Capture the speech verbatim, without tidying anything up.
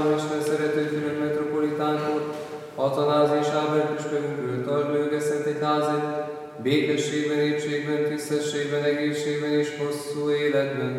Isten szerető fülök metropolitánkor, Atanázis Ábel püspökünkről tart őke szent egyházat, békességben, épségben, tisztességben, egészségben és hosszú életben.